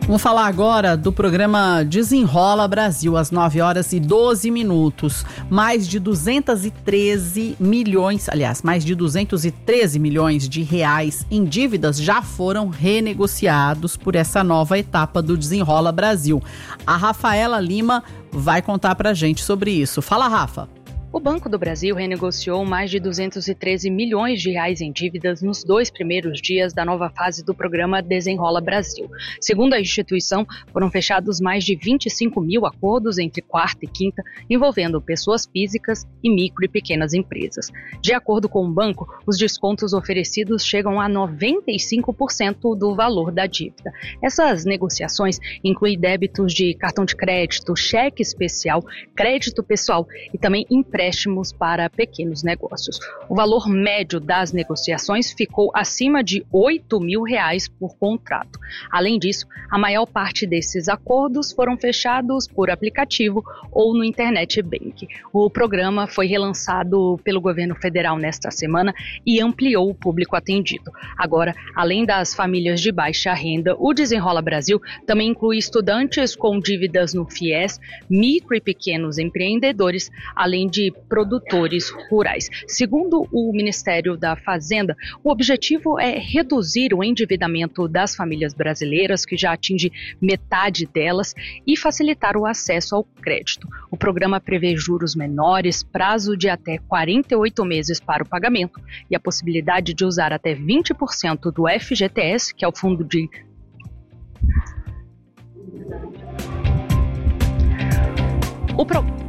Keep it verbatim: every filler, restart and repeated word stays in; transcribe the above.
Vamos falar agora do programa Desenrola Brasil, às nove horas e doze minutos. Mais de duzentos e treze milhões, aliás, mais de duzentos e treze milhões de reais em dívidas já foram renegociados por essa nova etapa do Desenrola Brasil. A Rafaela Lima vai contar pra gente sobre isso. Fala, Rafa. O Banco do Brasil renegociou mais de duzentos e treze milhões de reais em dívidas nos dois primeiros dias da nova fase do programa Desenrola Brasil. Segundo a instituição, foram fechados mais de vinte e cinco mil acordos entre quarta e quinta, envolvendo pessoas físicas e micro e pequenas empresas. De acordo com o banco, os descontos oferecidos chegam a noventa e cinco por cento do valor da dívida. Essas negociações incluem débitos de cartão de crédito, cheque especial, crédito pessoal e também empréstimos empréstimos para pequenos negócios. O valor médio das negociações ficou acima de oito mil reais por contrato. Além disso, a maior parte desses acordos foram fechados por aplicativo ou no Internet Bank. O programa foi relançado pelo governo federal nesta semana e ampliou o público atendido. Agora, além das famílias de baixa renda, o Desenrola Brasil também inclui estudantes com dívidas no FIES, micro e pequenos empreendedores, além de produtores rurais. Segundo o Ministério da Fazenda, o objetivo é reduzir o endividamento das famílias brasileiras, que já atinge metade delas, e facilitar o acesso ao crédito. O programa prevê juros menores, prazo de até quarenta e oito meses para o pagamento e a possibilidade de usar até vinte por cento do F G T S, que é o fundo de... O pro...